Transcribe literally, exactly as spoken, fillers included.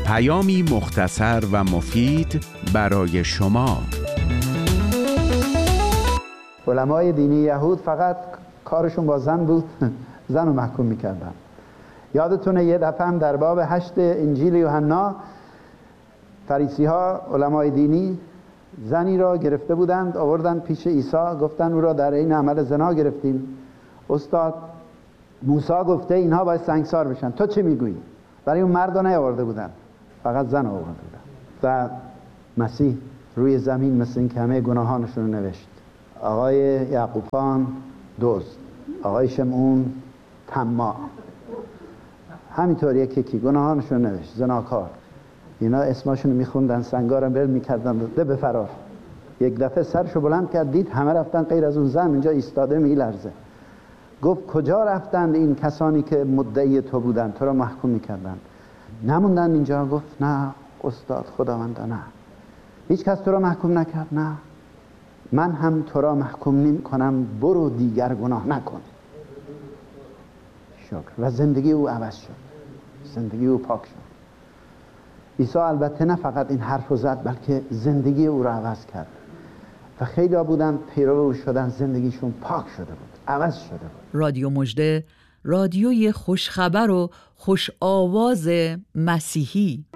پیامی مختصر و مفید برای شما. علمای دینی یهود فقط کارشون با زن بود، زن رو محکوم میکردن. یادتونه یه دفعه هم در باب هشت انجیل یوحنا فریسی ها، علمای دینی، زنی را گرفته بودند، آوردن پیش عیسی، گفتن او را در این عمل زنا گرفتیم. استاد موسی گفته اینها باید سنگسار بشن، تو چی میگویی؟ برای اون مرد رو نیاورده بودن، فقط زن آورده بودن. و مسیح روی زمین مثل این که همه گناهانشون رو نوشت. آقای یعقوبان دزد، آقای شمعون طماع، همینطور یکی که گناهانشون رو نوشت، زناکار. اینا اسماشون رو میخوندن، سنگارم بر میکردن ده به فرار. یک دفعه سرشو بلند کرد، دید همه رفتن غیر از اون زن اینجا ایستاده میلرزه. گفت کجا رفتند این کسانی که مدعی تو بودن، تو را محکوم میکردن؟ نموندن اینجا؟ گفت نه استاد خداوندا، نه، هیچ کس تو را محکوم نکرد. نه، من هم تو را محکوم نمی کنم، برو دیگر گناه نکن. شکر. و زندگی او عوض شد، زندگی او پاک شد. عیسی البته نه فقط این حرف رو زد، بلکه زندگی او را عوض کرد و خیلی ها بودن پیرو او شدن، زندگیشون پاک شده بود، عوض شده بود. رادیو مژده، رادیوی خوشخبر و خوش آواز مسیحی.